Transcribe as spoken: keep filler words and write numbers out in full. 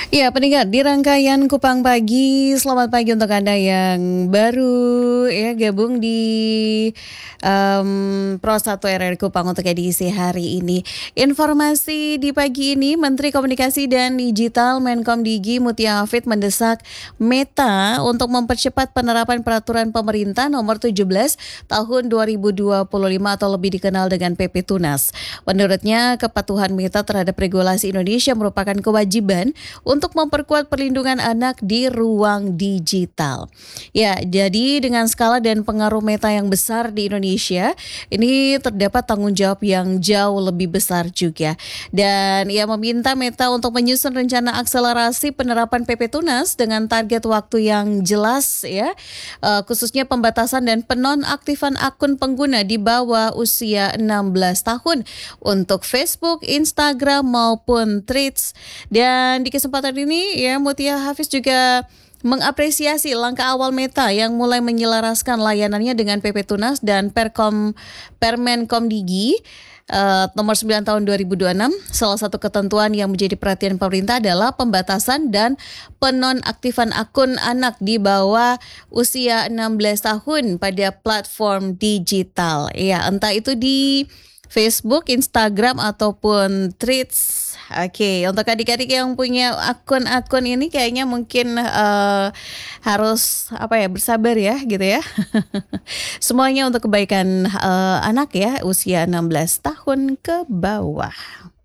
Ya, pendengar di rangkaian Kupang Pagi, selamat pagi untuk Anda yang baru ya gabung di em, Pro satu R R Kupang untuk edisi hari ini. Informasi di pagi ini, Menteri Komunikasi dan Digital Menkomdigi Mutia Hafid mendesak Meta untuk mempercepat penerapan peraturan pemerintah nomor tujuh belas tahun dua ribu dua puluh lima atau lebih dikenal dengan P P Tunas. Menurutnya, kepatuhan Meta terhadap regulasi Indonesia merupakan kewajiban untuk memperkuat perlindungan anak di ruang digital. Ya, jadi dengan skala dan pengaruh Meta yang besar di Indonesia, ini terdapat tanggung jawab yang jauh lebih besar juga. Dan ia meminta Meta untuk menyusun rencana akselerasi penerapan P P Tunas dengan target waktu yang jelas ya, eh, khususnya pembatasan dan penonaktifan akun pengguna di bawah usia enam belas tahun untuk Facebook, Instagram maupun Threads. Dan di kesempatan ini ya Mutia Hafiz juga mengapresiasi langkah awal Meta yang mulai menyelaraskan layanannya dengan P P Tunas dan Perkom Permenkomdigi eh, nomor sembilan tahun dua ribu dua puluh enam. Salah satu ketentuan yang menjadi perhatian pemerintah adalah pembatasan dan penonaktifan akun anak di bawah usia enam belas tahun pada platform digital. Ya, entah itu di Facebook, Instagram ataupun Threads. Oke, untuk adik-adik yang punya akun-akun ini kayaknya mungkin eh, harus apa ya bersabar ya gitu ya. Semuanya untuk kebaikan eh, anak ya usia enam belas tahun ke bawah.